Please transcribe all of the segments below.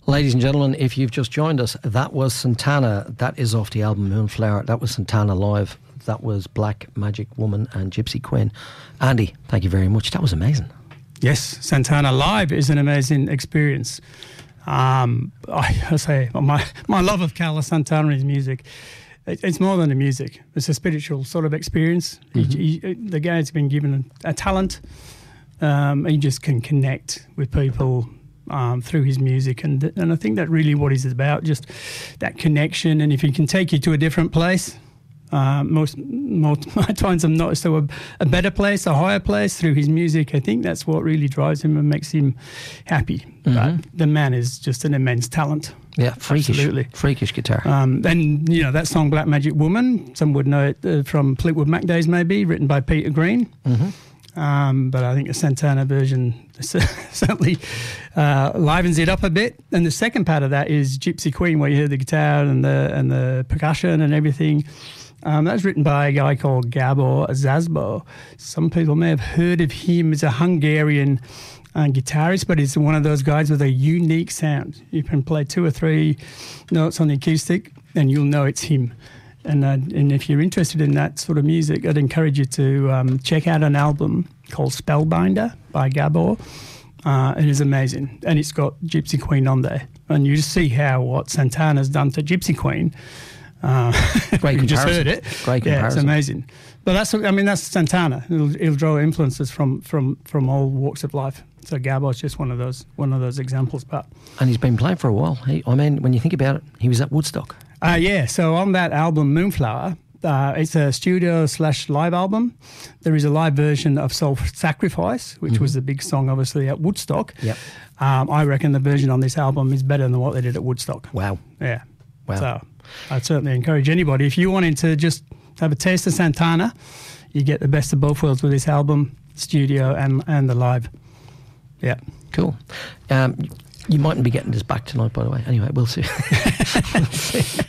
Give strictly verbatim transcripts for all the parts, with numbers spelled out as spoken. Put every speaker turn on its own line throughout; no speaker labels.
Ladies and gentlemen, if you've just joined us, that was Santana. That is off the album Moonflower. That was Santana live. That was Black Magic Woman and Gypsy Queen. Andy, thank you very much. That was amazing.
Yes, Santana live is an amazing experience. Um, I, I say my my love of Carlos Santana and his music. It, it's more than the music. It's a spiritual sort of experience. Mm-hmm. He, he, the guy's been given a, a talent. Um, he just can connect with people um, through his music, and and I think that really what he's about, just that connection. And if he can take you to a different place. Uh, most, most my times I've noticed to a, a better place, a higher place through his music. I think that's what really drives him and makes him happy. Mm-hmm. But the man is just an immense talent.
Yeah, freakish,
absolutely
freakish guitar.
Um, and you know that song "Black Magic Woman." Some would know it uh, from Fleetwood Mac days, maybe written by Peter Green. Mm-hmm. Um, but I think the Santana version certainly uh, livens it up a bit. And the second part of that is Gypsy Queen, where you hear the guitar and the and the percussion and everything. Um, that was written by a guy called Gabor Szabo. Some people may have heard of him as a Hungarian uh, guitarist, but he's one of those guys with a unique sound. You can play two or three notes on the acoustic and you'll know it's him. And uh, and if you're interested in that sort of music, I'd encourage you to um, check out an album called Spellbinder by Gabor. Uh, it is amazing. And it's got Gypsy Queen on there. And you just see how what Santana's done to Gypsy Queen. Uh,
Great
you just heard it.
Great comparison.
Yeah, it's amazing. But that's, I mean, that's Santana. It'll, it'll draw influences from, from, from all walks of life. So Gabor's just one of those one of those examples. But
and he's been playing for a while. He, I mean, when you think about it, he was at Woodstock.
Uh, yeah. So on that album Moonflower, uh, it's a studio slash live album. There is a live version of Soul Sacrifice, which mm-hmm. was the big song, obviously, at Woodstock.
Yep.
Um, I reckon the version on this album is better than what they did at Woodstock.
Wow.
Yeah.
Wow.
So I'd certainly encourage anybody, if you wanted to just have a taste of Santana, you get the best of both worlds with this album, studio and and the live. Yeah.
Cool. Um, you mightn't be getting this back tonight, by the way. Anyway, we'll see. we'll see.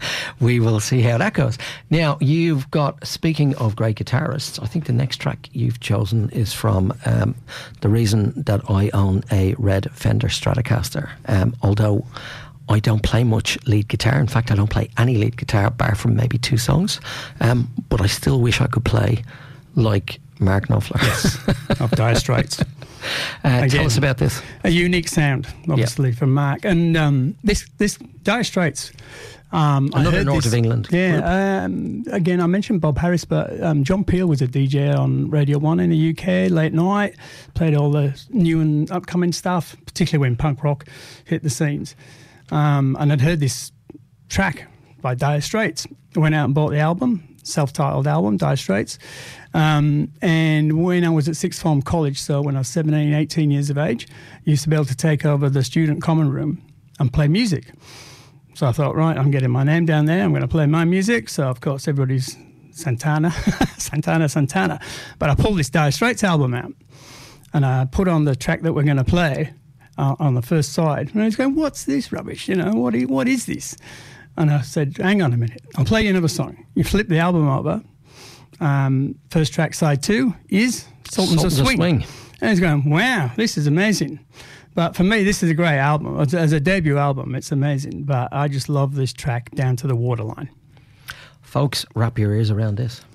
We will see how that goes. Now, you've got, speaking of great guitarists, I think the next track you've chosen is from um, the reason that I own a red Fender Stratocaster, um, although I don't play much lead guitar. In fact, I don't play any lead guitar bar from maybe two songs. Um, but I still wish I could play like Mark Knopfler.
Yes, of Dire Straits.
Uh,
Again,
tell us about this.
A unique sound, obviously,
yep.
from Mark. And um, this, this Dire Straits. Um,
Another north
this,
of England.
Yeah. Um, again, I mentioned Bob Harris, but um, John Peel was a D J on Radio one in the U K, late night, played all the new and upcoming stuff, particularly when punk rock hit the scenes. Um, and I'd heard this track by Dire Straits. I went out and bought the album, self-titled album, Dire Straits. Um, and when I was at sixth form college, so when I was seventeen, eighteen years of age, I used to be able to take over the student common room and play music. So I thought, right, I'm getting my name down there. I'm going to play my music. So, of course, everybody's Santana, Santana, Santana. But I pulled this Dire Straits album out and I put on the track that we're going to play uh, on the first side. And I was going, what's this rubbish? You know, what, what is this? And I said, hang on a minute. I'll play you another song. You flip the album over. Um, first track, side two, is Sultans, Sultans of Swing. Swing. And he's going, wow, this is amazing. But for me, this is a great album. As a debut album, it's amazing. But I just love this track, Down to the Waterline.
Folks, wrap your ears around this.